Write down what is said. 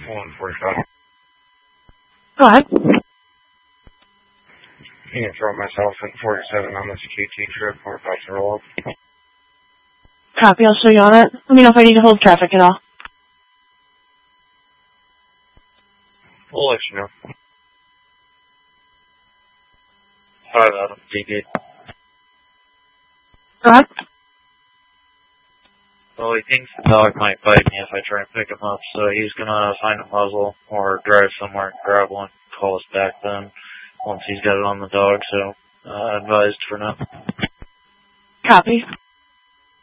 145. Go ahead. You can throw myself at 47 on this QT trip. We're about to roll up. Copy, I'll show you on it. Let me know if I need to hold traffic at all. We'll let you know. 5 out of DD. Go ahead. Well, he thinks the dog might bite me if I try and pick him up, so he's gonna find a muzzle or drive somewhere and grab one, call us back then once he's got it on the dog, so advised for now. Copy.